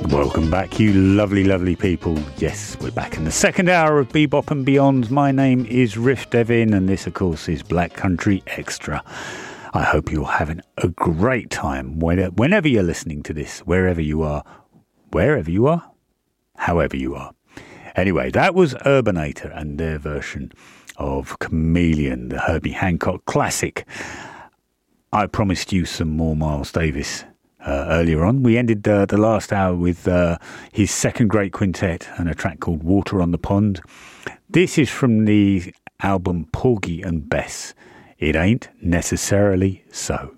Welcome back, you lovely, lovely people. Yes, we're back in the second hour of Bebop and Beyond. My name is Riff Devin, and this, of course, is Black Country Extra. I hope you're having a great time whenever you're listening to this, wherever you are, however you are. Anyway, that was Urbanator and their version of Chameleon, the Herbie Hancock classic. I promised you some more Miles Davis earlier on. We ended the last hour with his second great quintet and a track called Water on the Pond. This is from the album Porgy and Bess. It Ain't Necessarily So.